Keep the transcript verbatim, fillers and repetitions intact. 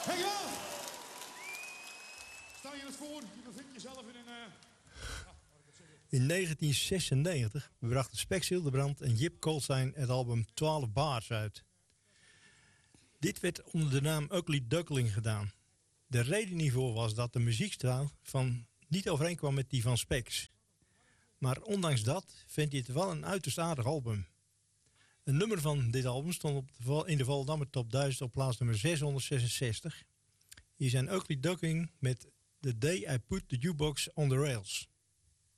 Dankjewel. Stel je het voor, je bevindt jezelf in een... Uh... In negentien zesennegentig brachten Spex Hildebrand en Jip Koolstein het album twaalf Bars uit. Dit werd onder de naam Ugly Duckling gedaan. De reden hiervoor was dat de muziekstijl van niet overeenkwam met die van Spex. Maar ondanks dat vindt hij het wel een uiterst aardig album. Een nummer van dit album stond op de, in de Volendammer Top duizend op plaats nummer zeshonderdzesenzestig. Hier zijn Ugly Duckling met The Day I Put the Jukebox on the Rails.